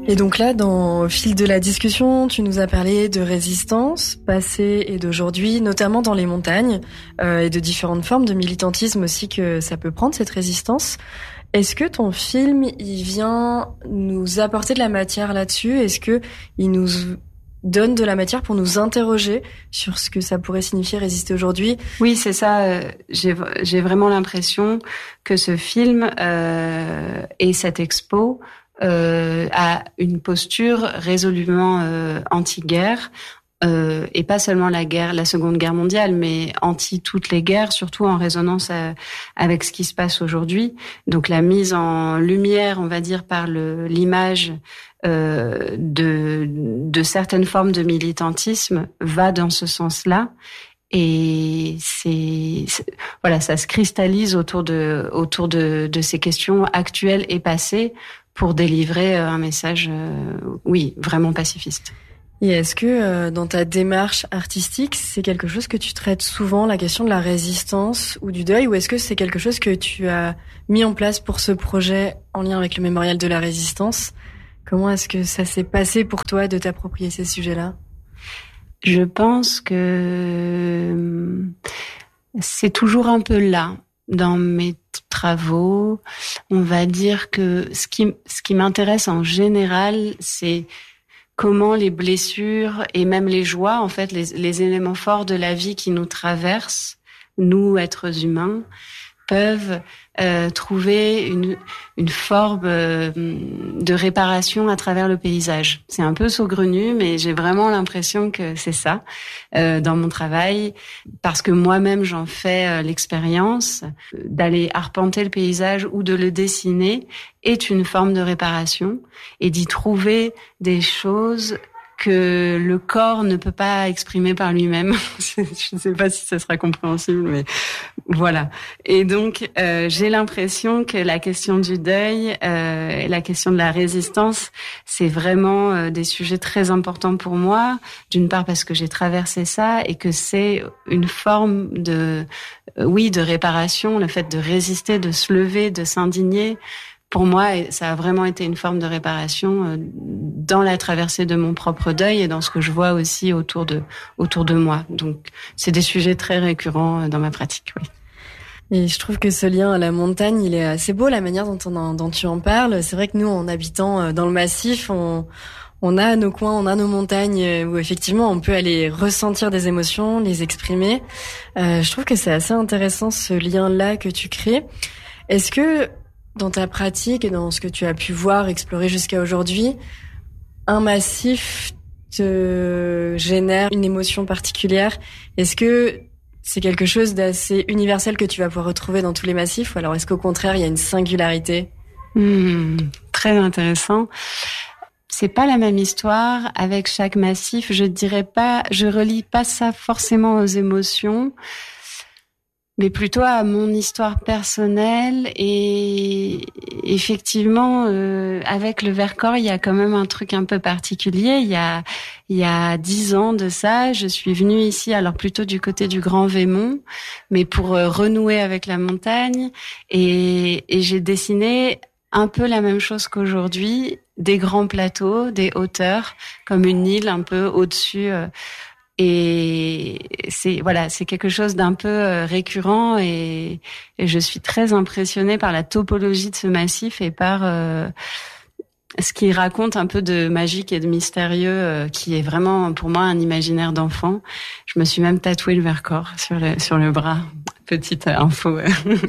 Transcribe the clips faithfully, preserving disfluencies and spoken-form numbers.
Et donc là, dans au fil de la discussion, tu nous as parlé de résistance, passée et d'aujourd'hui, notamment dans les montagnes, euh, et de différentes formes de militantisme aussi que ça peut prendre, cette résistance. Est-ce que ton film, il vient nous apporter de la matière là-dessus? Est-ce que il nous donne de la matière pour nous interroger sur ce que ça pourrait signifier résister aujourd'hui? Oui, c'est ça. Euh, j'ai, j'ai vraiment l'impression que ce film euh, et cette expo euh, a une posture résolument euh, anti-guerre. Euh, et pas seulement la guerre, la Seconde Guerre mondiale, mais anti toutes les guerres, surtout en résonance à, avec ce qui se passe aujourd'hui. Donc la mise en lumière, on va dire, par le, l'image euh, de, de certaines formes de militantisme va dans ce sens-là. Et c'est, c'est voilà, ça se cristallise autour de autour de, de ces questions actuelles et passées pour délivrer un message, euh, oui, vraiment pacifiste. Et est-ce que euh, dans ta démarche artistique, c'est quelque chose que tu traites souvent, la question de la résistance ou du deuil, ou est-ce que c'est quelque chose que tu as mis en place pour ce projet en lien avec le mémorial de la résistance? Comment est-ce que ça s'est passé pour toi de t'approprier ces sujets-là? Je pense que c'est toujours un peu là dans mes travaux. On va dire que ce qui, ce qui m'intéresse en général, c'est comment les blessures et même les joies, en fait, les, les éléments forts de la vie qui nous traversent, nous, êtres humains, peuvent euh, trouver une, une forme euh, de réparation à travers le paysage. C'est un peu saugrenu, mais j'ai vraiment l'impression que c'est ça euh, dans mon travail, parce que moi-même, j'en fais euh, l'expérience. D'aller arpenter le paysage ou de le dessiner est une forme de réparation, et d'y trouver des choses que le corps ne peut pas exprimer par lui-même. Je ne sais pas si ça sera compréhensible, mais voilà. Et donc, euh, j'ai l'impression que la question du deuil euh, et la question de la résistance, c'est vraiment euh, des sujets très importants pour moi. D'une part parce que j'ai traversé ça et que c'est une forme de, euh, oui, de réparation, le fait de résister, de se lever, de s'indigner. Pour moi, ça a vraiment été une forme de réparation dans la traversée de mon propre deuil et dans ce que je vois aussi autour de, autour de moi. Donc, c'est des sujets très récurrents dans ma pratique, oui. Et je trouve que ce lien à la montagne, il est assez beau, la manière dont, on en, dont tu en parles. C'est vrai que nous, en habitant dans le massif, on, on a nos coins, on a nos montagnes où effectivement on peut aller ressentir des émotions, les exprimer. Euh, je trouve que c'est assez intéressant ce lien-là que tu crées. Est-ce que dans ta pratique et dans ce que tu as pu voir, explorer jusqu'à aujourd'hui, un massif te génère une émotion particulière? Est-ce que c'est quelque chose d'assez universel que tu vas pouvoir retrouver dans tous les massifs, ou alors est-ce qu'au contraire, il y a une singularité? Mmh, très intéressant. C'est pas la même histoire avec chaque massif. Je dirais pas, je relie pas ça forcément aux émotions, mais plutôt à mon histoire personnelle. Et effectivement, euh, avec le Vercors, il y a quand même un truc un peu particulier. Il y a, il y a dix ans de ça, je suis venue ici, alors plutôt du côté du Grand Vémont, mais pour euh, renouer avec la montagne. Et, et j'ai dessiné un peu la même chose qu'aujourd'hui, des grands plateaux, des hauteurs, comme une île un peu au-dessus. Euh, Et c'est voilà, c'est quelque chose d'un peu récurrent, et, et je suis très impressionnée par la topologie de ce massif et par euh, ce qu'il raconte un peu de magique et de mystérieux, euh, qui est vraiment pour moi un imaginaire d'enfant. Je me suis même tatoué le Vercors sur le sur le bras. Petite info.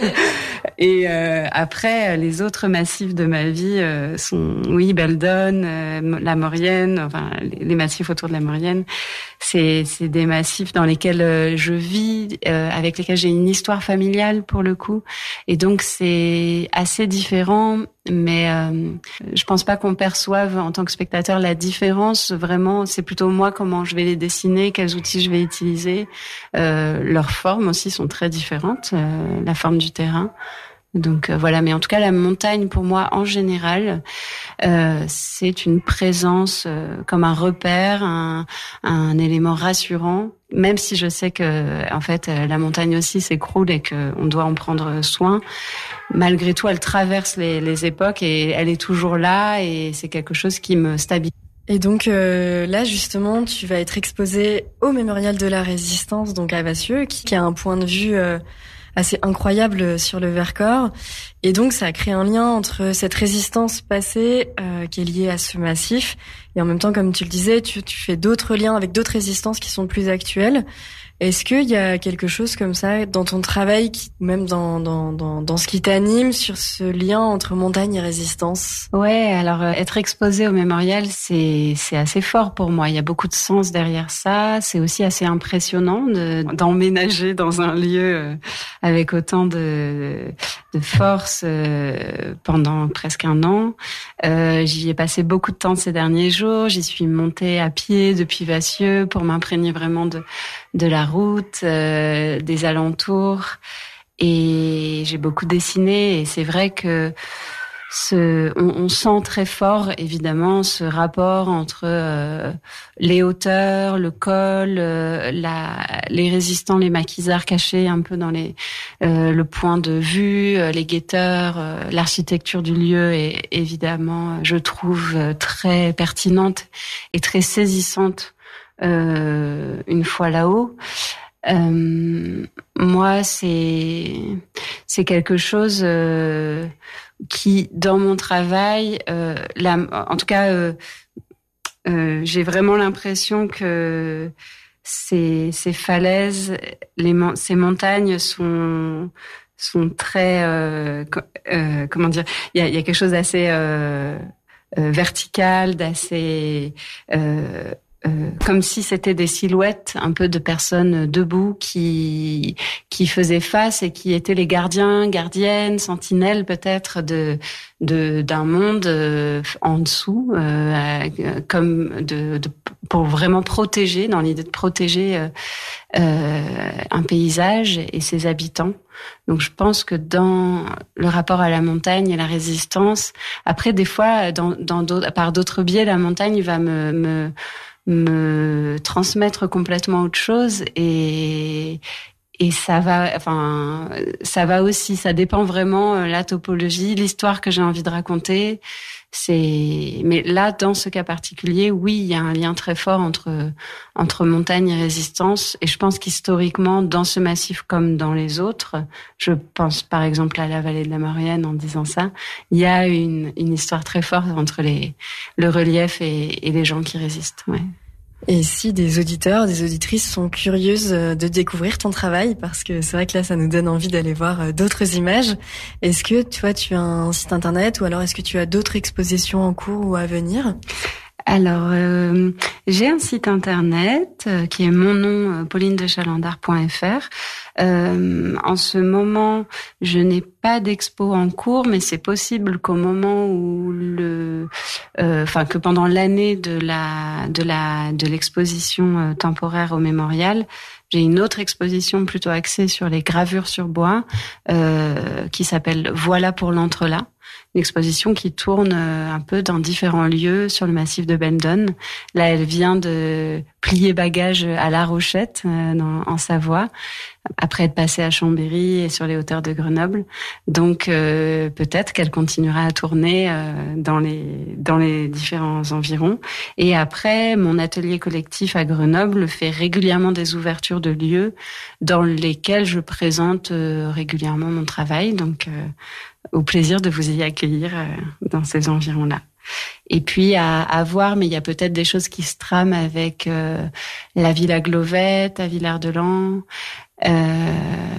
Et euh, après, les autres massifs de ma vie euh, sont, oui, Beldon, euh, la Maurienne, enfin les, les massifs autour de la Maurienne. C'est, c'est des massifs dans lesquels euh, je vis, euh, avec lesquels j'ai une histoire familiale pour le coup. Et donc c'est assez différent, mais euh, je pense pas qu'on perçoive en tant que spectateur la différence. Vraiment, c'est plutôt moi comment je vais les dessiner, quels outils je vais utiliser. Euh, leurs formes aussi sont très différentes, euh, la forme du terrain. Donc euh, voilà, mais en tout cas la montagne pour moi en général Euh, c'est une présence euh, comme un repère, un, un élément rassurant. Même si je sais que, en fait, la montagne aussi s'écroule et qu'on doit en prendre soin, malgré tout, elle traverse les, les époques et elle est toujours là et c'est quelque chose qui me stabilise. Et donc euh, là, justement, tu vas être exposé au Mémorial de la Résistance, donc à Vassieux, qui, qui a un point de vue euh, assez incroyable sur le Vercors. Et donc, ça a créé un lien entre cette résistance passée euh, qui est liée à ce massif et en même temps, comme tu le disais, tu, tu fais d'autres liens avec d'autres résistances qui sont plus actuelles. Est-ce qu'il y a quelque chose comme ça dans ton travail, qui, même dans, dans, dans, dans ce qui t'anime, sur ce lien entre montagne et résistance? Ouais, alors euh, être exposé au mémorial, c'est c'est assez fort pour moi. Il y a beaucoup de sens derrière ça. C'est aussi assez impressionnant de, d'emménager dans un lieu euh, avec autant de, de force euh, pendant presque un an. Euh, j'y ai passé beaucoup de temps ces derniers jours. J'y suis montée à pied depuis Vassieux pour m'imprégner vraiment de de la route, euh, des alentours, et j'ai beaucoup dessiné. Et c'est vrai que ce, on, on sent très fort, évidemment, ce rapport entre euh, les hauteurs, le col, euh, la, les résistants, les maquisards cachés un peu dans les, euh, le point de vue, euh, les guetteurs, euh, l'architecture du lieu est évidemment, je trouve, très pertinente et très saisissante. Euh, une fois là-haut, euh, moi c'est c'est quelque chose euh, qui dans mon travail, euh, la, en tout cas, euh, euh, j'ai vraiment l'impression que ces ces falaises, les ces montagnes sont sont très euh, euh, comment dire, il y a il y a quelque chose d'assez euh, euh, vertical, d'assez euh, Euh, comme si c'était des silhouettes un peu de personnes debout qui qui faisaient face et qui étaient les gardiens, gardiennes, sentinelles peut-être de de d'un monde euh, en dessous, euh, comme de, de pour vraiment protéger, dans l'idée de protéger euh, euh, un paysage et ses habitants. Donc je pense que dans le rapport à la montagne et la résistance, après des fois dans dans d'autres, par d'autres biais, la montagne va me me me transmettre complètement autre chose et et ça va enfin ça va aussi ça dépend vraiment la topologie, l'histoire que j'ai envie de raconter. C'est mais là dans ce cas particulier, oui, il y a un lien très fort entre entre montagne et résistance et je pense qu'historiquement dans ce massif comme dans les autres, je pense par exemple à la vallée de la Maurienne en disant ça, il y a une une histoire très forte entre les le relief et, et les gens qui résistent. Ouais. Et si des auditeurs, des auditrices sont curieuses de découvrir ton travail, parce que c'est vrai que là, ça nous donne envie d'aller voir d'autres images. Est-ce que, tu vois, tu as un site internet ou alors est-ce que tu as d'autres expositions en cours ou à venir? Alors, euh, j'ai un site internet euh, qui est mon nom, euh, pauline de chalandard point f r. Euh, en ce moment, je n'ai pas d'expo en cours, mais c'est possible qu'au moment où le, euh, enfin que pendant l'année de la de la de l'exposition euh, temporaire au Mémorial, j'ai une autre exposition plutôt axée sur les gravures sur bois euh, qui s'appelle Voilà pour l'entrelac. Une exposition qui tourne un peu dans différents lieux sur le massif de Bendon. Là, elle vient de plier bagages à La Rochette, dans, en Savoie, après être passée à Chambéry et sur les hauteurs de Grenoble. Donc, euh, peut-être qu'elle continuera à tourner euh, dans les dans les différents environs. Et après, mon atelier collectif à Grenoble fait régulièrement des ouvertures de lieux dans lesquels je présente euh, régulièrement mon travail. Donc, euh, au plaisir de vous y accueillir euh, dans ces environs-là. Et puis à, à voir, mais il y a peut-être des choses qui se trament avec euh, la Villa Glovette, à Villard-de-Lans, euh,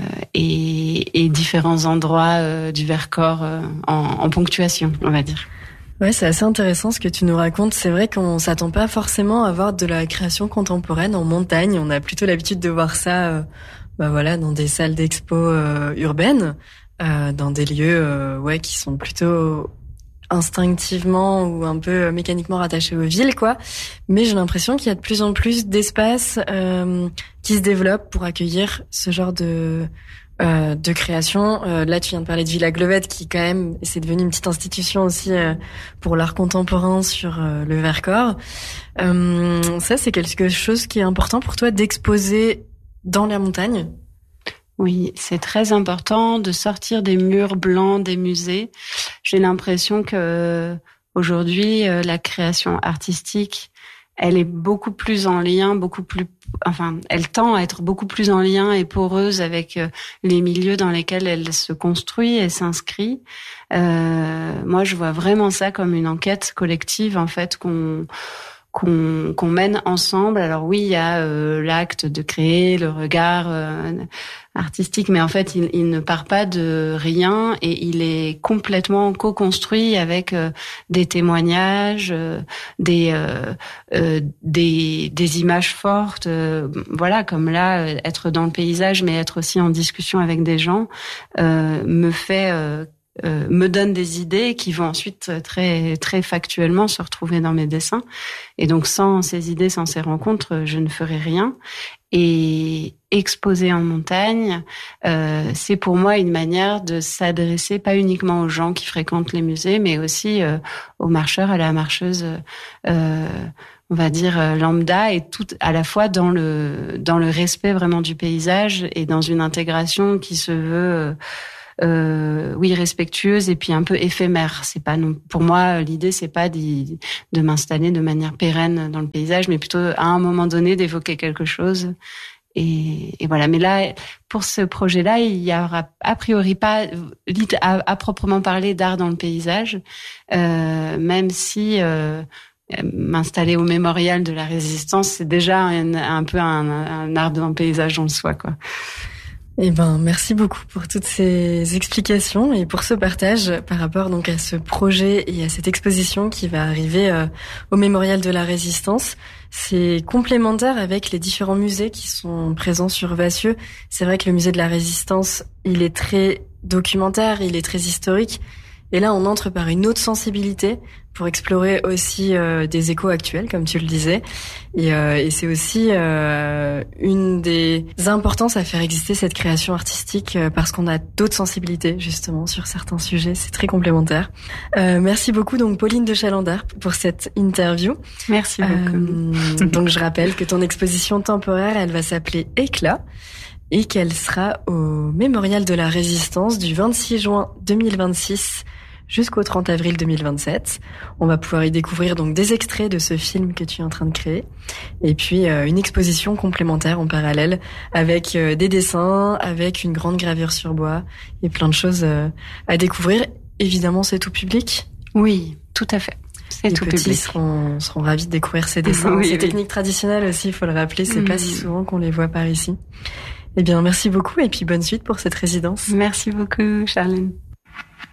et, et différents endroits euh, du Vercors euh, en, en ponctuation, on va dire. Ouais, c'est assez intéressant ce que tu nous racontes. C'est vrai qu'on s'attend pas forcément à voir de la création contemporaine en montagne. On a plutôt l'habitude de voir ça, euh, bah voilà, dans des salles d'expo euh, urbaines. Euh, dans des lieux euh, ouais qui sont plutôt instinctivement ou un peu mécaniquement rattachés aux villes, quoi. Mais j'ai l'impression qu'il y a de plus en plus d'espaces euh, qui se développent pour accueillir ce genre de euh, de création. Euh, là, tu viens de parler de Villa Glovette, qui quand même, c'est devenu une petite institution aussi euh, pour l'art contemporain sur euh, le Vercors. Euh, ça, c'est quelque chose qui est important pour toi d'exposer dans la montagne? Oui, c'est très important de sortir des murs blancs des musées. J'ai l'impression que aujourd'hui, la création artistique, elle est beaucoup plus en lien, beaucoup plus, enfin, elle tend à être beaucoup plus en lien et poreuse avec les milieux dans lesquels elle se construit et s'inscrit. Euh, moi, je vois vraiment ça comme une enquête collective, en fait, qu'on qu'on qu'on mène ensemble. Alors oui, il y a euh, l'acte de créer, le regard euh, artistique, mais en fait, il, il ne part pas de rien et il est complètement co-construit avec euh, des témoignages, euh, des euh, euh, des des images fortes. Euh, voilà, comme là, être dans le paysage, mais être aussi en discussion avec des gens, euh, me fait euh, Euh, me donne des idées qui vont ensuite très très factuellement se retrouver dans mes dessins. Et donc sans ces idées, sans ces rencontres, je ne ferai rien. Et exposer en montagne, euh, c'est pour moi une manière de s'adresser pas uniquement aux gens qui fréquentent les musées, mais aussi euh, aux marcheurs, à la marcheuse, euh, on va dire lambda, et tout à la fois dans le dans le respect vraiment du paysage et dans une intégration qui se veut euh, Euh, oui, respectueuse et puis un peu éphémère. C'est pas non, pour moi, l'idée c'est pas d'y, de m'installer de manière pérenne dans le paysage, mais plutôt à un moment donné d'évoquer quelque chose. Et, et voilà. Mais là, pour ce projet-là, il y aura a priori pas à, à proprement parler d'art dans le paysage, euh, même si euh, m'installer au mémorial de la Résistance, c'est déjà un, un peu un, un art dans le paysage en soi, quoi. Eh ben, merci beaucoup pour toutes ces explications et pour ce partage par rapport donc à ce projet et à cette exposition qui va arriver euh, au Mémorial de la Résistance. C'est complémentaire avec les différents musées qui sont présents sur Vassieux. C'est vrai que le musée de la Résistance, il est très documentaire, il est très historique. Et là, on entre par une autre sensibilité pour explorer aussi euh, des échos actuels, comme tu le disais. Et, euh, et c'est aussi euh, une des importances à faire exister cette création artistique euh, parce qu'on a d'autres sensibilités, justement, sur certains sujets. C'est très complémentaire. Euh, merci beaucoup, donc, Pauline de Chalander, pour cette interview. Merci beaucoup. Euh, donc, je rappelle que ton exposition temporaire, elle va s'appeler Éclat et qu'elle sera au Mémorial de la Résistance du vingt-six juin deux mille vingt-six jusqu'au trente avril deux mille vingt-sept. On va pouvoir y découvrir donc des extraits de ce film que tu es en train de créer et puis euh, une exposition complémentaire en parallèle avec euh, des dessins, avec une grande gravure sur bois et plein de choses euh, à découvrir. Évidemment, c'est tout public. Oui, tout à fait. C'est Les tout petits public. seront, seront ravis de découvrir ces dessins. Oui, ces oui. techniques traditionnelles aussi, il faut le rappeler, c'est mmh. pas si souvent qu'on les voit par ici. Eh bien, merci beaucoup et puis bonne suite pour cette résidence. Merci beaucoup, Charlène.